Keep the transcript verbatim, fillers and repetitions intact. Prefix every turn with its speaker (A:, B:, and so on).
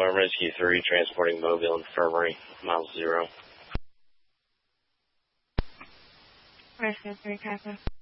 A: Rescue three, transporting Mobile Infirmary, mile zero.
B: Rescue three, copy.